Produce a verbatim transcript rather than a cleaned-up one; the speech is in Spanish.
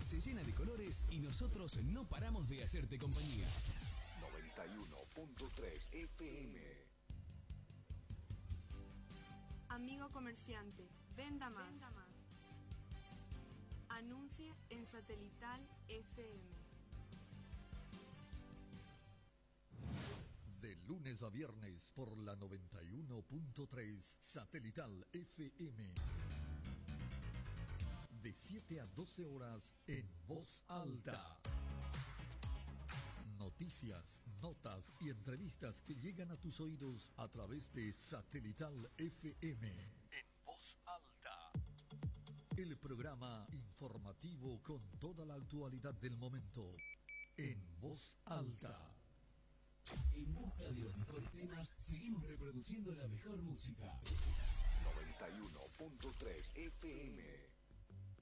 se llena de colores y nosotros no paramos de hacerte compañía. noventa y uno punto tres F M. Amigo comerciante, venda más. Venda más. Anuncie en Satelital F M. De lunes a viernes por la noventa y uno punto tres Satelital F M. De siete a doce horas en voz alta. Noticias, notas y entrevistas que llegan a tus oídos a través de Satelital F M. En voz alta. El programa informativo con toda la actualidad del momento. En voz alta. En busca de los mejores temas, seguimos reproduciendo la mejor música. noventa y uno punto tres F M.